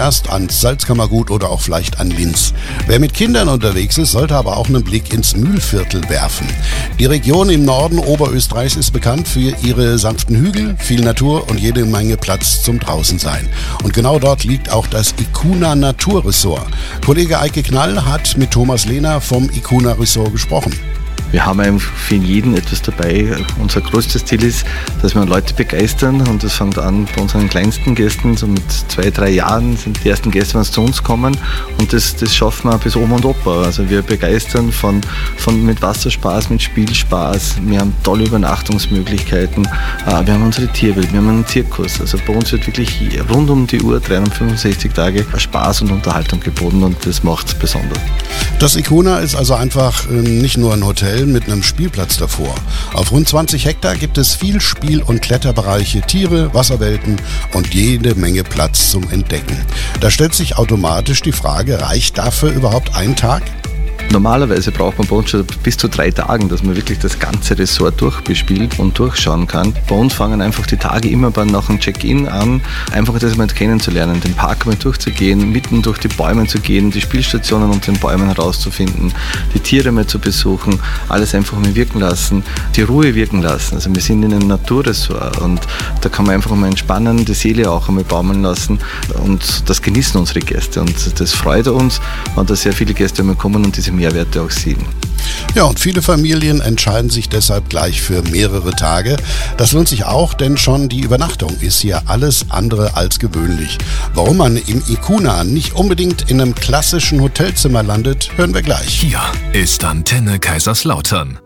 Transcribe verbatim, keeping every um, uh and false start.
zuerst ans Salzkammergut oder auch vielleicht an Linz. Wer mit Kindern unterwegs ist, sollte aber auch einen Blick ins Mühlviertel werfen. Die Region im Norden Oberösterreichs ist bekannt für ihre sanften Hügel, viel Natur und jede Menge Platz zum Draußensein. Und genau dort liegt auch das Icuna Naturressort. Kollege Eike Knall hat mit Thomas Lehner vom Icuna Ressort gesprochen. Wir haben einfach für jeden etwas dabei. Unser größtes Ziel ist, dass wir Leute begeistern, und das fängt an bei unseren kleinsten Gästen. So mit zwei, drei Jahren sind die ersten Gäste, wenn sie zu uns kommen, und das, das schaffen wir bis Oma und Opa. Also wir begeistern von, von mit Wasserspaß, mit Spielspaß. Wir haben tolle Übernachtungsmöglichkeiten. Wir haben unsere Tierwelt, wir haben einen Zirkus. Also bei uns wird wirklich rund um die Uhr, dreihundertfünfundsechzig Tage, Spaß und Unterhaltung geboten, und das macht es besonders. Das Icuna ist also einfach äh, nicht nur ein Hotel mit einem Spielplatz davor. Auf rund zwanzig Hektar gibt es viel Spiel- und Kletterbereiche, Tiere, Wasserwelten und jede Menge Platz zum Entdecken. Da stellt sich automatisch die Frage, reicht dafür überhaupt ein Tag? Normalerweise braucht man bei uns schon bis zu drei Tagen, dass man wirklich das ganze Ressort durchbespielt und durchschauen kann. Bei uns fangen einfach die Tage immer nach dem Check-in an, einfach das mal kennenzulernen, den Park mal durchzugehen, mitten durch die Bäume zu gehen, die Spielstationen unter den Bäumen herauszufinden, die Tiere mal zu besuchen, alles einfach mal wirken lassen, die Ruhe wirken lassen. Also wir sind in einem Naturressort, und da kann man einfach mal entspannen, die Seele auch einmal baumeln lassen, und das genießen unsere Gäste, und das freut uns, wenn da sehr viele Gäste einmal kommen und diese Mehrwerte auch sehen. Ja, und viele Familien entscheiden sich deshalb gleich für mehrere Tage. Das lohnt sich auch, denn schon die Übernachtung ist hier alles andere als gewöhnlich. Warum man im Icuna nicht unbedingt in einem klassischen Hotelzimmer landet, hören wir gleich. Hier ist Antenne Kaiserslautern.